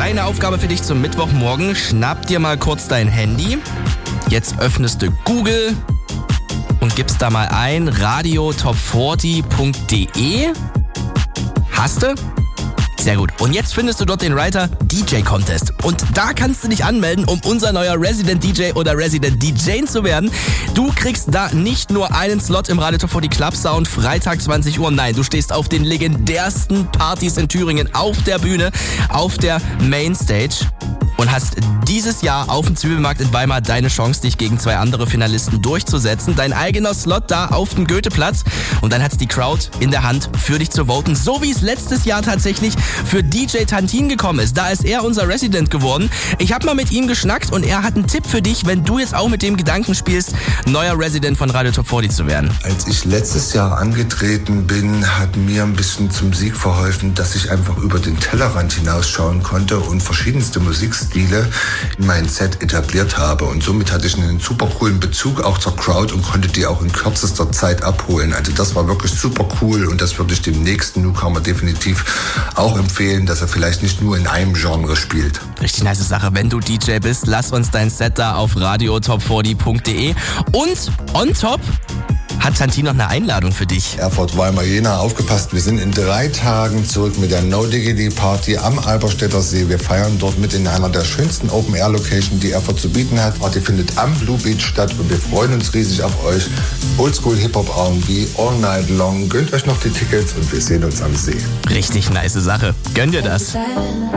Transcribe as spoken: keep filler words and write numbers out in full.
Deine Aufgabe für dich zum Mittwochmorgen. Schnapp dir mal kurz dein Handy. Jetzt öffnest du Google und gibst da mal ein radio top vierzig punkt de. Hast du? Sehr gut. Und jetzt findest du dort den Reiter D J Contest. Und da kannst du dich anmelden, um unser neuer Resident D J oder Resident D J zu werden. Du kriegst da nicht nur einen Slot im Radio Top vierzig Club Sound, Freitag zwanzig Uhr. Nein, du stehst auf den legendärsten Partys in Thüringen auf der Bühne, auf der Mainstage. Und hast dieses Jahr auf dem Zwiebelmarkt in Weimar deine Chance, dich gegen zwei andere Finalisten durchzusetzen. Dein eigener Slot da auf dem Goetheplatz. Und dann hat's die Crowd in der Hand, für dich zu voten. So wie es letztes Jahr tatsächlich für D J Tantin gekommen ist. Da ist er unser Resident geworden. Ich habe mal mit ihm geschnackt und er hat einen Tipp für dich, wenn du jetzt auch mit dem Gedanken spielst, neuer Resident von Radio Top vierzig zu werden. Als ich letztes Jahr angetreten bin, hat mir ein bisschen zum Sieg verholfen, dass ich einfach über den Tellerrand hinausschauen konnte und verschiedenste Musikstile in mein Set etabliert habe. Und somit hatte ich einen super coolen Bezug auch zur Crowd und konnte die auch in kürzester Zeit abholen. Also das war wirklich super cool und das würde ich dem nächsten Newcomer definitiv auch empfehlen, dass er vielleicht nicht nur in einem Genre spielt. Richtig nice Sache. Wenn du D J bist, lass uns dein Set da auf radio top vierzig punkt de. Und on top hat Tantin noch eine Einladung für dich. Erfurt, Weimar, Jena, aufgepasst. Wir sind in drei Tagen zurück mit der No Diggity Party am Alberstädter See. Wir feiern dort mit in einer der schönsten Open-Air-Locations, die Erfurt zu bieten hat. Die Party findet am Blue Beach statt und wir freuen uns riesig auf euch. Oldschool Hip-Hop R und B all night long. Gönnt euch noch die Tickets und wir sehen uns am See. Richtig nice Sache. Gönn dir das.